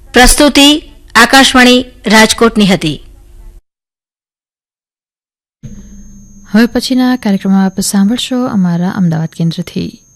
પ્રસ્તુતિ આકાશવાણી રાજકોટની હતી. હવે પછીના કાર્યક્રમમાં આપ સાંભળશો અમારા અમદાવાદ કેન્દ્રથી.